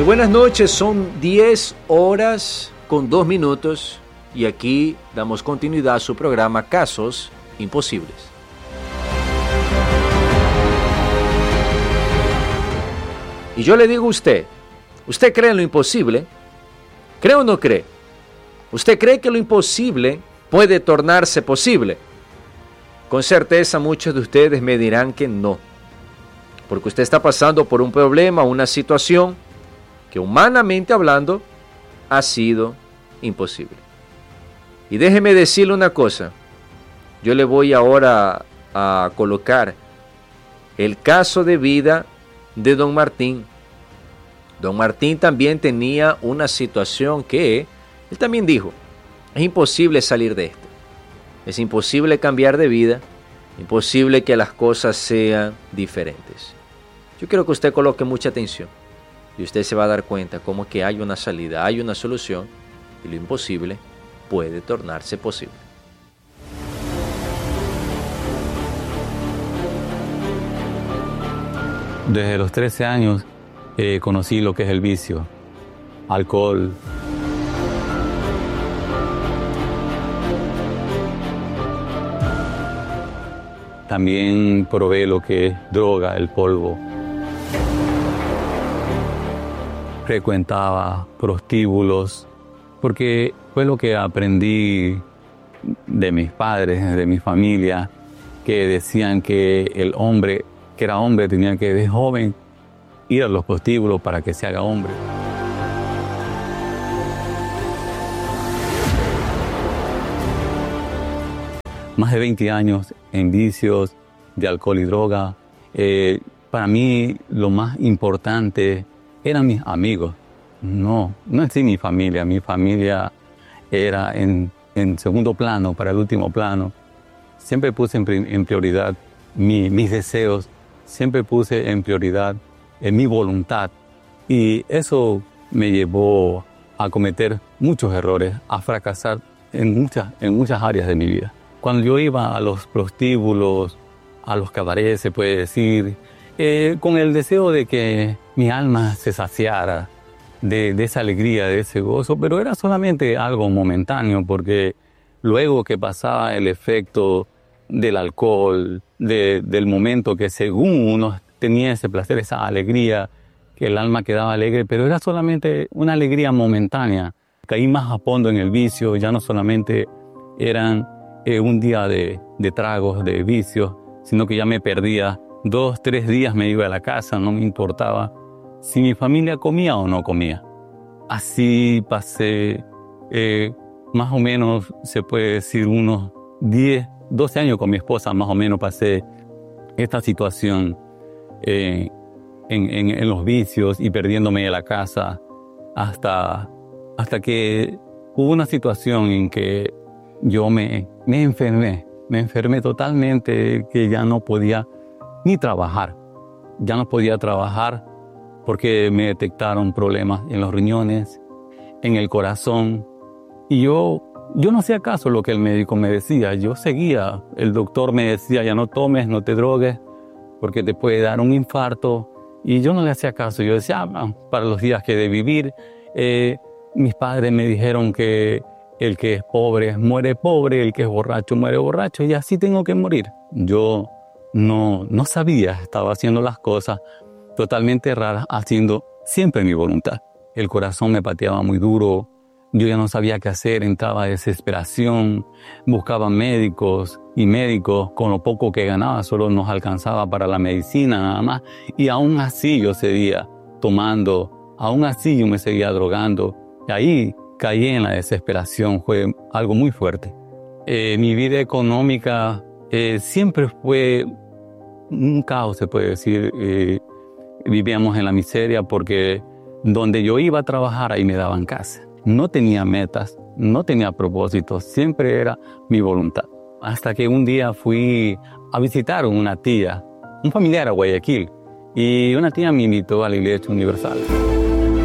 Muy buenas noches, son 10 horas con 2 minutos y aquí damos continuidad a su programa Casos Imposibles. Y yo le digo a usted, ¿usted cree en lo imposible? ¿Cree o no cree? ¿Usted cree que lo imposible puede tornarse posible? Con certeza muchos de ustedes me dirán que no, porque usted está pasando por un problema, una situación que humanamente hablando ha sido imposible. Y déjeme decirle una cosa, yo le voy ahora a colocar el caso de vida de don Martín. Don Martín también tenía una situación que él también dijo, es imposible salir de esto, es imposible cambiar de vida, imposible que las cosas sean diferentes. Yo quiero que usted coloque mucha atención. Y usted se va a dar cuenta cómo que hay una salida, hay una solución y lo imposible puede tornarse posible. Desde los 13 años conocí lo que es el vicio, alcohol. También probé lo que es droga, el polvo. Frecuentaba prostíbulos, porque fue lo que aprendí de mis padres, de mi familia, que decían que el hombre, que era hombre, tenía que de joven ir a los prostíbulos para que se haga hombre. Más de 20 años en vicios de alcohol y droga. Para mí lo más importante eran mis amigos, no es mi familia. Mi familia era en segundo plano, para el último plano. Siempre puse en prioridad mis deseos, siempre puse en prioridad mi voluntad. Y eso me llevó a cometer muchos errores, a fracasar en muchas áreas de mi vida. Cuando yo iba a los prostíbulos, a los cabarets, se puede decir, con el deseo de que mi alma se saciara de esa alegría, de ese gozo, pero era solamente algo momentáneo, porque luego que pasaba el efecto del alcohol, del momento que según uno tenía ese placer, esa alegría, que el alma quedaba alegre, pero era solamente una alegría momentánea. Caí más a fondo en el vicio, ya no solamente eran un día de tragos, de vicios, sino que ya me perdía. 2, 3 días me iba a la casa, no me importaba si mi familia comía o no comía. Así pasé más o menos, se puede decir, unos 10, 12 años con mi esposa, más o menos pasé esta situación en los vicios y perdiéndome de la casa hasta que hubo una situación en que yo me enfermé totalmente, que ya no podía ni trabajar. Ya no podía trabajar porque me detectaron problemas en los riñones, en el corazón. Y yo no hacía caso a lo que el médico me decía. Yo seguía. El doctor me decía, ya no tomes, no te drogues, porque te puede dar un infarto. Y yo no le hacía caso. Yo decía, para los días que he de vivir. Mis padres me dijeron que el que es pobre muere pobre, el que es borracho muere borracho, y así tengo que morir. Yo no sabía, estaba haciendo las cosas totalmente raras, haciendo siempre mi voluntad. El corazón me pateaba muy duro, yo ya no sabía qué hacer, entraba en desesperación, buscaba médicos y médicos, con lo poco que ganaba solo nos alcanzaba para la medicina nada más, y aún así yo seguía tomando, aún así yo me seguía drogando, y ahí caí en la desesperación, fue algo muy fuerte. Mi vida económica siempre fue un caos, se puede decir. Vivíamos en la miseria porque donde yo iba a trabajar, ahí me daban casa. No tenía metas, no tenía propósitos, siempre era mi voluntad. Hasta que un día fui a visitar a una tía, un familiar a Guayaquil, y una tía me invitó a la Iglesia Universal.